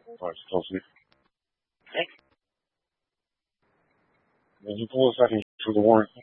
All right, Chelsea. Hey. Did you pull a second for the warrant?